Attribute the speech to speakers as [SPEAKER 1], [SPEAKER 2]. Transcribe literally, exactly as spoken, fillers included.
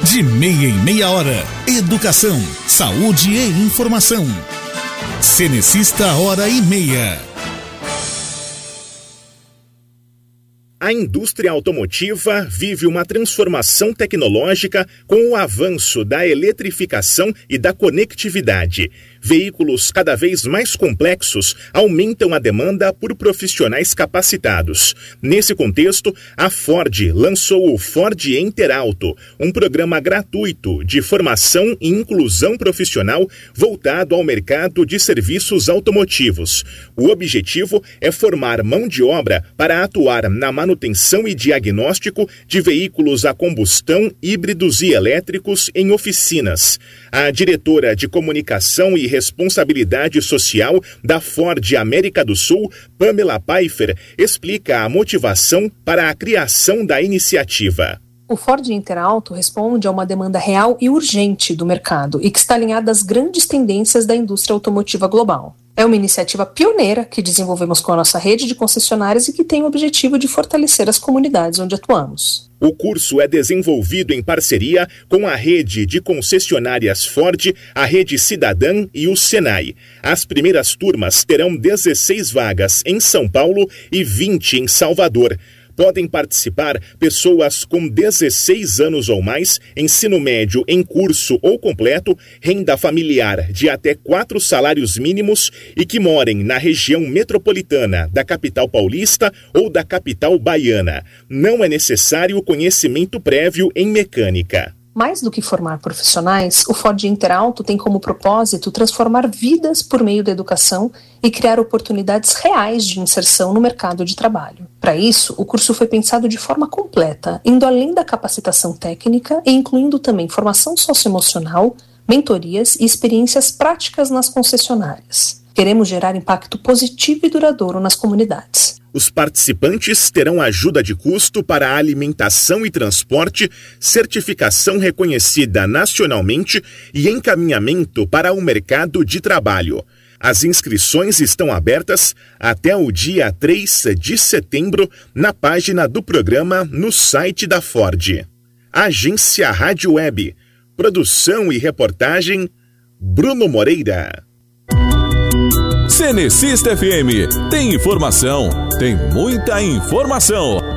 [SPEAKER 1] De meia em meia hora. Educação, saúde e informação. Cenecista Hora e Meia.
[SPEAKER 2] A indústria automotiva vive uma transformação tecnológica com o avanço da eletrificação e da conectividade. Veículos cada vez mais complexos aumentam a demanda por profissionais capacitados. Nesse contexto, a Ford lançou o Ford Interauto, um programa gratuito de formação e inclusão profissional voltado ao mercado de serviços automotivos. O objetivo é formar mão de obra para atuar na manutenção e diagnóstico de veículos a combustão, híbridos e elétricos em oficinas. A diretora de comunicação e responsabilidade social da Ford América do Sul, Pamela Pfeiffer, explica a motivação para a criação da iniciativa.
[SPEAKER 3] O Ford Interauto responde a uma demanda real e urgente do mercado e que está alinhada às grandes tendências da indústria automotiva global. É uma iniciativa pioneira que desenvolvemos com a nossa rede de concessionárias e que tem o objetivo de fortalecer as comunidades onde atuamos.
[SPEAKER 2] O curso é desenvolvido em parceria com a rede de concessionárias Ford, a Rede Cidadã e o Senai. As primeiras turmas terão dezesseis vagas em São Paulo e vinte em Salvador. Podem participar pessoas com dezesseis anos ou mais, ensino médio em curso ou completo, renda familiar de até quatro salários mínimos e que morem na região metropolitana da capital paulista ou da capital baiana. Não é necessário conhecimento prévio em mecânica.
[SPEAKER 3] Mais do que formar profissionais, o Ford Interauto tem como propósito transformar vidas por meio da educação e criar oportunidades reais de inserção no mercado de trabalho. Para isso, o curso foi pensado de forma completa, indo além da capacitação técnica e incluindo também formação socioemocional, mentorias e experiências práticas nas concessionárias. Queremos gerar impacto positivo e duradouro nas comunidades.
[SPEAKER 2] Os participantes terão ajuda de custo para alimentação e transporte, certificação reconhecida nacionalmente e encaminhamento para o mercado de trabalho. As inscrições estão abertas até o dia três de setembro na página do programa no site da Ford. Agência Rádio Web. Produção e reportagem, Bruno Moreira.
[SPEAKER 4] Cenecista F M. Tem informação, tem muita informação.